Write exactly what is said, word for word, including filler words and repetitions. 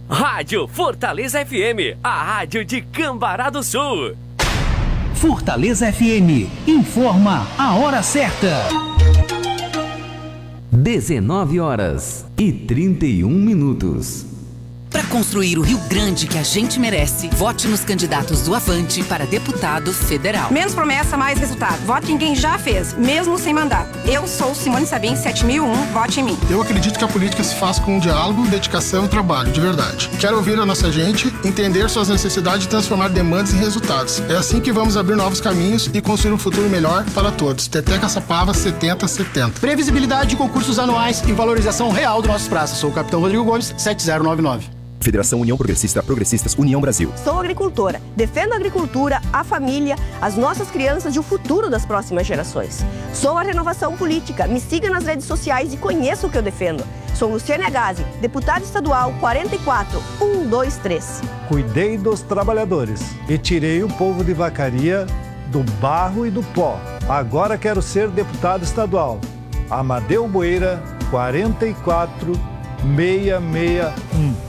Rádio Fortaleza F M, a rádio de Cambará do Sul. Fortaleza F M, informa a hora certa. dezenove horas e trinta e um minutos. Para construir o Rio Grande que a gente merece, vote nos candidatos do Avante para deputado federal. Menos promessa, mais resultado. Vote em quem já fez, mesmo sem mandato. Eu sou Simone Sabim, sete mil e um, vote em mim. Eu acredito que a política se faz com diálogo, dedicação e trabalho, de verdade. Quero ouvir a nossa gente, entender suas necessidades e transformar demandas em resultados. É assim que vamos abrir novos caminhos e construir um futuro melhor para todos. Teté Caçapava setenta setenta. Previsibilidade de concursos anuais e valorização real do nosso praça. Sou o Capitão Rodrigo Gomes, sete zero nove nove. Federação União Progressista Progressistas União Brasil. Sou agricultora. Defendo a agricultura, a família, as nossas crianças e o futuro das próximas gerações. Sou a Renovação Política. Me siga nas redes sociais e conheça o que eu defendo. Sou Luciane Agazzi, deputada estadual quarenta e quatro, um dois três. Cuidei dos trabalhadores e tirei o povo de Vacaria do barro e do pó. Agora quero ser deputado estadual. Amadeu Boeira, quarenta e quatro, seiscentos e sessenta e um.